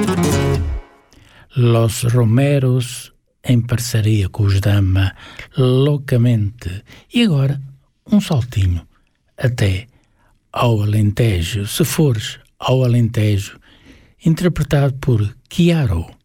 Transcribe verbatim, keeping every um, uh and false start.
Los Romeros, em parceria com os Dama, Loucamente. E agora, um saltinho até ao Alentejo, se fores ao Alentejo, interpretado por Chiaro.